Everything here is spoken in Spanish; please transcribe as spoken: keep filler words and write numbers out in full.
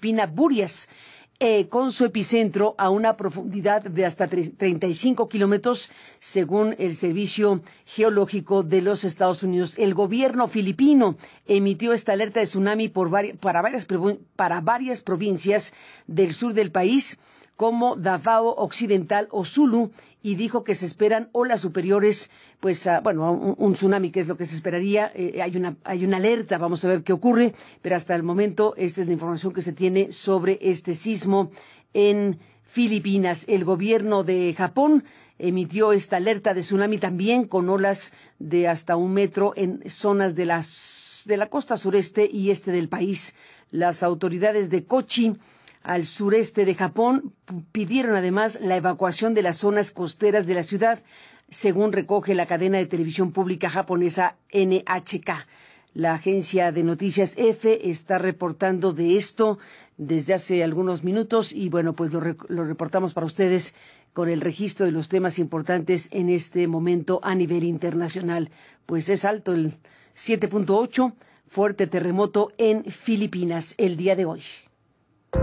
filipina Burias, eh, con su epicentro a una profundidad de hasta treinta y cinco kilómetros, según el Servicio Geológico de los Estados Unidos. El gobierno filipino emitió esta alerta de tsunami por vari- para, varias, para varias provincias del sur del país, como Davao Occidental o Sulu, y dijo que se esperan olas superiores, pues, a, bueno, un, un tsunami, que es lo que se esperaría. Eh, hay una hay una alerta, vamos a ver qué ocurre, pero hasta el momento esta es la información que se tiene sobre este sismo en Filipinas. El gobierno de Japón emitió esta alerta de tsunami también, con olas de hasta un metro en zonas de las de la costa sureste y este del país. Las autoridades de Kochi, al sureste de Japón, pidieron además la evacuación de las zonas costeras de la ciudad, según recoge la cadena de televisión pública japonesa N H K. La agencia de noticias EFE está reportando de esto desde hace algunos minutos y bueno, pues lo, re- lo reportamos para ustedes con el registro de los temas importantes en este momento a nivel internacional. Pues es alto el siete punto ocho, fuerte terremoto en Filipinas el día de hoy.